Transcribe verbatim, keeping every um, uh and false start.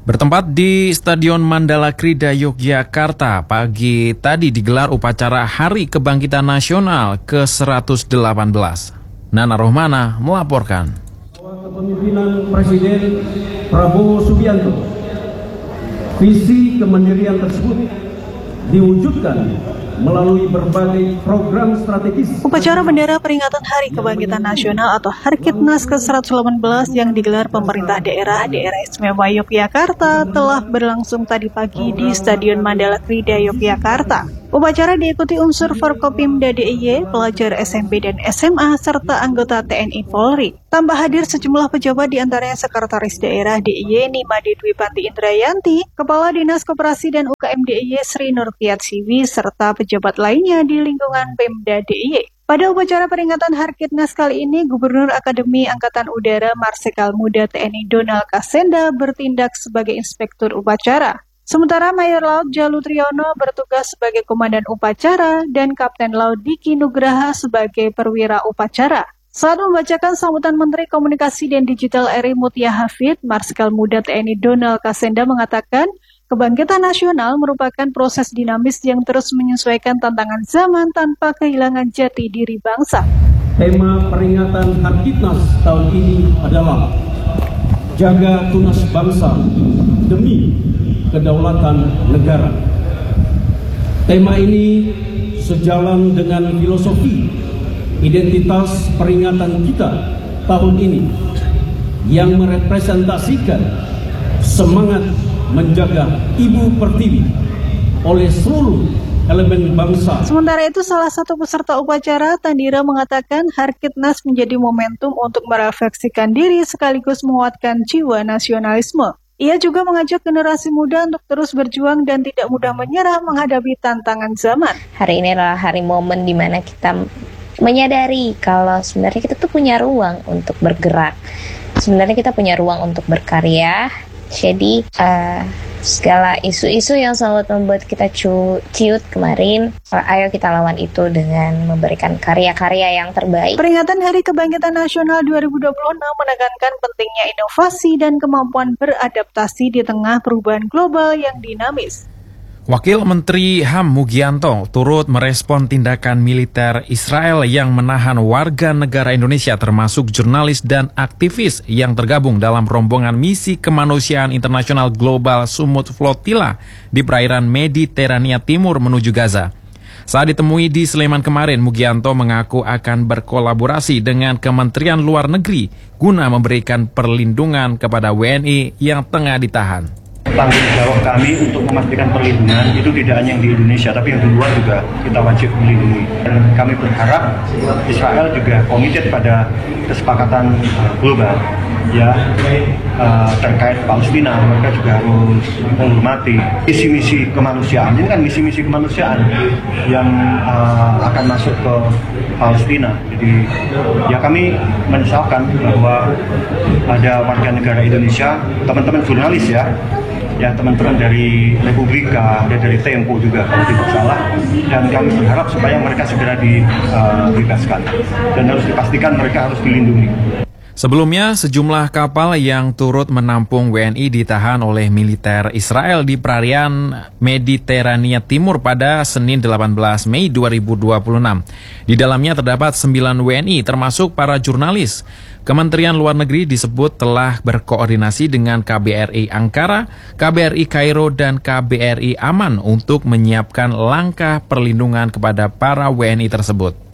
Bertempat di Stadion Mandala Krida, Yogyakarta, pagi tadi digelar upacara Hari Kebangkitan Nasional ke seratus delapan belas. Nana Rohmana melaporkan. Kepemimpinan Presiden Prabowo Subianto, visi kemandirian tersebut diwujudkan melalui berbagai program strategis. Upacara bendera peringatan Hari Kebangkitan Nasional atau Harkitnas ke seratus delapan belas yang digelar pemerintah daerah Daerah Istimewa Yogyakarta telah berlangsung tadi pagi di Stadion Mandala Krida, Yogyakarta. Upacara diikuti unsur Forkopimda D I Y, pelajar S M P dan S M A, serta anggota T N I Polri. Tambah hadir sejumlah pejabat diantaranya Sekretaris Daerah D I Y Nimade Dwipanti Indrayanti, Kepala Dinas Koperasi dan U K M D I Y Sri Nurfiatsiwi, serta pejabat lainnya di lingkungan Pemda D I Y. Pada upacara peringatan Harkitnas kali ini, Gubernur Akademi Angkatan Udara Marsikal Muda T N I Donald Kasenda bertindak sebagai inspektur upacara. Sementara Mayor Laut Jalu Triyono bertugas sebagai Komandan Upacara dan Kapten Laut Diki Nugraha sebagai Perwira Upacara. Saat membacakan sambutan Menteri Komunikasi dan Digital R I Mutia Hafid, Marsikal Muda T N I Donald Kasenda mengatakan, kebangkitan nasional merupakan proses dinamis yang terus menyesuaikan tantangan zaman tanpa kehilangan jati diri bangsa. Tema peringatan Harkitnas tahun ini adalah jaga tunas bangsa demi kedaulatan negara. Tema ini sejalan dengan filosofi identitas peringatan kita tahun ini yang merepresentasikan semangat menjaga Ibu Pertiwi oleh seluruh elemen bangsa. Sementara itu, salah satu peserta upacara, Tandira, mengatakan Harkitnas menjadi momentum untuk merefleksikan diri sekaligus menguatkan jiwa nasionalisme. Ia juga mengajak generasi muda untuk terus berjuang dan tidak mudah menyerah menghadapi tantangan zaman. Hari ini adalah hari momen di mana kita menyadari kalau sebenarnya kita tuh punya ruang untuk bergerak. Sebenarnya kita punya ruang untuk berkarya. Jadi uh, segala isu-isu yang selalu membuat kita cu- ciut kemarin, uh, ayo kita lawan itu dengan memberikan karya-karya yang terbaik. Peringatan Hari Kebangkitan Nasional dua ribu dua puluh enam menekankan pentingnya inovasi dan kemampuan beradaptasi di tengah perubahan global yang dinamis. Wakil Menteri H A M Mugianto turut merespon tindakan militer Israel yang menahan warga negara Indonesia termasuk jurnalis dan aktivis yang tergabung dalam rombongan misi kemanusiaan internasional Global Sumut Flotilla di perairan Mediterania Timur menuju Gaza. Saat ditemui di Sleman kemarin, Mugianto mengaku akan berkolaborasi dengan Kementerian Luar Negeri guna memberikan perlindungan kepada W N I yang tengah ditahan. Tanggung jawab kami untuk memastikan perlindungan itu tidak hanya yang di Indonesia, tapi yang di luar juga kita wajib melindungi. Dan kami berharap Israel juga komited pada kesepakatan global, ya uh, terkait Palestina. Mereka juga harus menghormati misi-misi kemanusiaan. Ini kan misi-misi kemanusiaan yang uh, akan masuk ke Palestina. Jadi ya kami menyesalkan bahwa ada warga negara Indonesia, teman-teman jurnalis ya, ya teman-teman dari Republika, ada dari Tempo juga kalau tidak salah, dan kami berharap supaya mereka segera dibebaskan dan harus dipastikan mereka harus dilindungi. Sebelumnya, sejumlah kapal yang turut menampung W N I ditahan oleh militer Israel di perairan Mediterania Timur pada Senin delapan belas Mei dua ribu dua puluh enam. Di dalamnya terdapat sembilan W N I termasuk para jurnalis. Kementerian Luar Negeri disebut telah berkoordinasi dengan K B R I Ankara, K B R I Kairo, dan K B R I Aman untuk menyiapkan langkah perlindungan kepada para W N I tersebut.